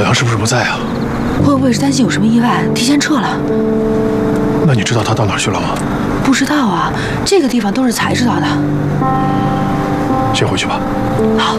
阳是不是不在啊？ 会不会是担心有什么意外，提前撤了？ 那你知道他到哪儿去了吗？ 不知道啊，这个地方都是才知道的。 先回去吧。 好。